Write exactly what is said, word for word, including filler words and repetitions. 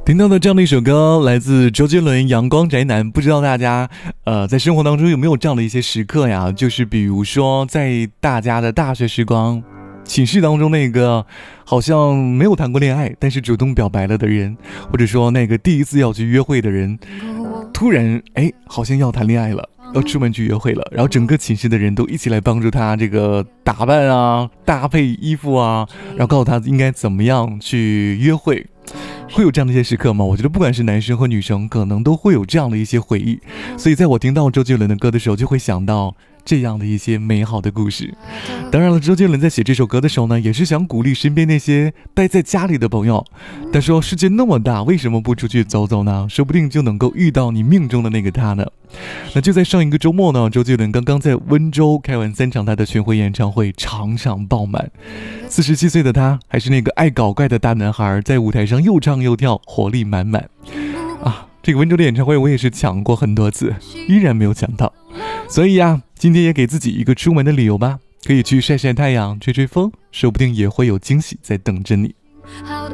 听到的这样的一首歌来自周杰伦《阳光宅男》，不知道大家呃在生活当中有没有这样的一些时刻呀？就是比如说在大家的大学时光，寝室当中那个好像没有谈过恋爱但是主动表白了的人，或者说那个第一次要去约会的人，突然哎好像要谈恋爱了，要出门去约会了，然后整个寝室的人都一起来帮助他这个打扮啊，搭配衣服啊，然后告诉他应该怎么样去约会。会有这样的一些时刻吗？我觉得不管是男生和女生可能都会有这样的一些回忆，所以在我听到周杰伦的歌的时候就会想到这样的一些美好的故事。当然了，周杰伦在写这首歌的时候呢，也是想鼓励身边那些待在家里的朋友。他说世界那么大，为什么不出去走走呢？说不定就能够遇到你命中的那个他呢。那就在上一个周末呢，周杰伦刚刚在温州开完三场他的巡回演唱会，场场爆满。四十七岁的他还是那个爱搞怪的大男孩，在舞台上又唱又跳，活力满满啊！这个温州的演唱会我也是抢过很多次，依然没有抢到。所以呀，今天也给自己一个出门的理由吧，可以去晒晒太阳，吹吹风，说不定也会有惊喜在等着你。